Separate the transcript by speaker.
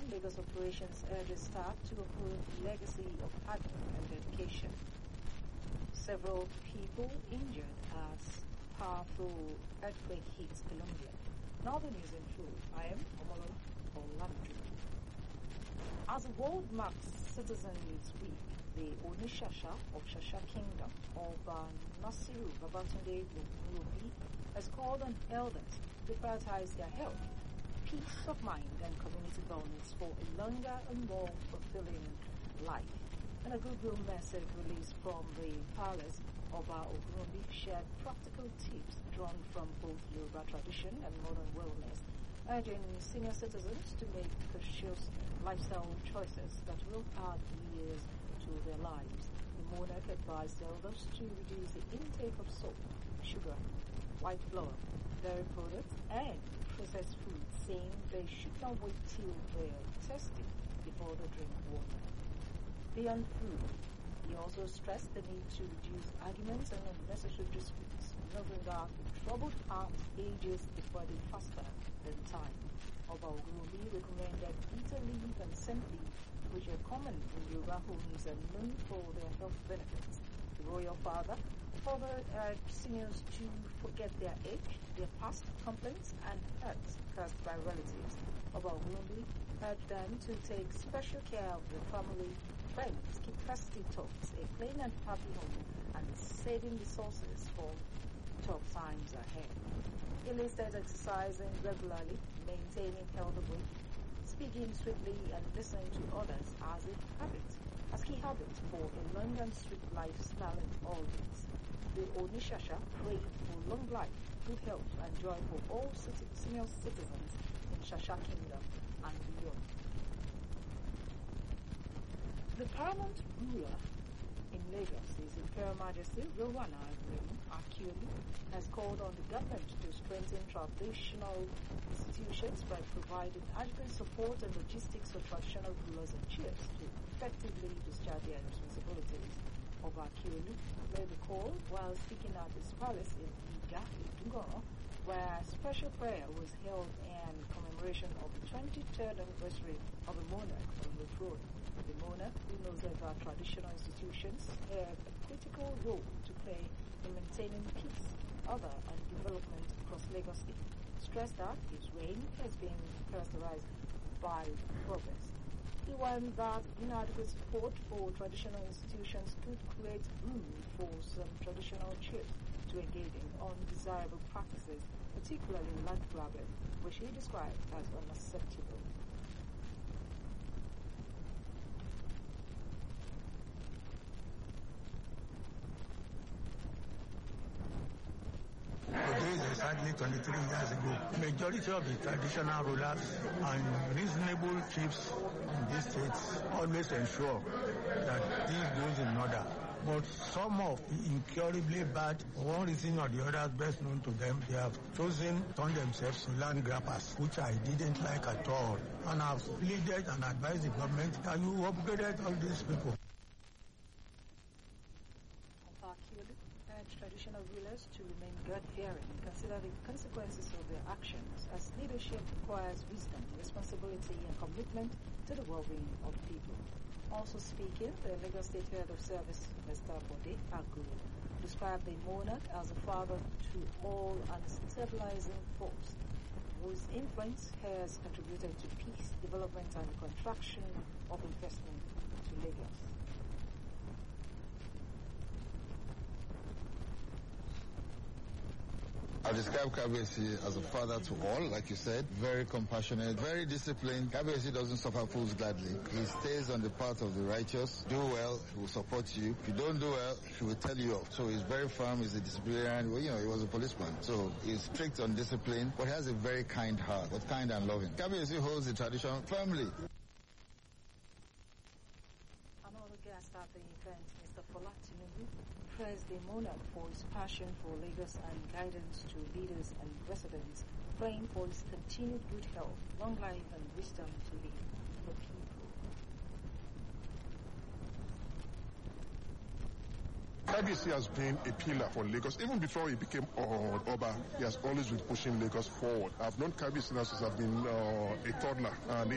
Speaker 1: Lagos Operations urges staff to uphold legacy of hard work and dedication. Several people injured as powerful earthquake hits Colombia. Now the news in full. I am Omolola Olamide. As the world marks Citizens Week, the Onishasha of Shasha Kingdom of Nasiru Babatunde Ogunrobi has called on elders to prioritize their health, peace of mind, and community wellness for a longer and more fulfilling life. In a goodwill message released from the palace, Oba Ogunrobi shared practical tips drawn from both Yoruba tradition and modern wellness, urging senior citizens to make conscious lifestyle choices that will add years to their lives. The monarch advised elders to reduce the intake of salt, sugar, white flour, dairy products, and processed foods, saying they should not wait till they're thirsty before they drink water. Beyond food, he also stressed the need to reduce arguments and unnecessary disputes, noting that troubled heart ages before they faster than time. Oba Ogunrobi recommended bitter leaf and scent leaf, which are common in Yoruba homes and known for their health benefits. The royal father further urged seniors to forget their age, their past complaints, and hurts caused by relatives. Oba Ogunrobi urged them to take special care of their family, friends, keep festive talks, a clean and happy home, and saving resources for tough times ahead. He listed exercising regularly, maintaining healthy weight, speaking sweetly, and listening to others as key habits for a long and sweet lifestyle in all days. The Onishasha prayed for long life, good health, and joy for all senior citizens in Shasha Kingdom and beyond. The paramount ruler in Lagos, His Imperial Majesty Rowana Akiolu, has called on the government to strengthen traditional institutions by providing adequate support and logistics for traditional rulers and chiefs to effectively discharge their responsibilities. Oba Akiolu made the call while speaking at his palace in Iga, Idungoro, where special prayer was held in commemoration of the 23rd anniversary of the monarch on the throne. The monarch, who knows that traditional institutions have a critical role to play in maintaining peace, order, and development across Lagos State, stressed that his reign has been characterized by progress. He warned that inadequate support for traditional institutions could create room for some traditional chiefs to engage in undesirable practices, particularly land grabbing, which he described as unacceptable.
Speaker 2: Today is exactly 23 years ago. Majority of the traditional rulers and reasonable chiefs in these states always ensure that things goes in order. But some of the incurably bad, for one reason or the other, best known to them, they have chosen to turn themselves to land grabbers, which I didn't like at all. And I've pleaded and advised the government that you upgraded all these people.
Speaker 1: Traditional rulers to remain God-fearing and consider the consequences of their actions, as leadership requires wisdom, responsibility, and commitment to the well-being of people. Also speaking, the Lagos State Head of Service, Mr. Bode Agulu, described the monarch as a father to all and stabilizing force, whose influence has contributed to peace, development, and contraction of investment to Lagos.
Speaker 3: I describe Kabiyesi as a father to all, like you said, very compassionate, very disciplined. Kabiyesi doesn't suffer fools gladly. He stays on the path of the righteous. Do well, he will support you. If you don't do well, he will tell you off. So he's very firm, he's a disciplinarian. Well, he was a policeman. So he's strict on discipline, but he has a very kind heart, but kind and loving. Kabiyesi holds the tradition firmly.
Speaker 1: Another guest at the event, Mr. Fola Tinubu, praised the monarch for his passion for Lagos and guidance to leaders and residents, praying for his continued good health, long life, and wisdom to lead the people.
Speaker 4: Kabiyesi has been a pillar for Lagos. Even before he became Oba, he has always been pushing Lagos forward. I've known Kabiyesi since I've been a toddler, and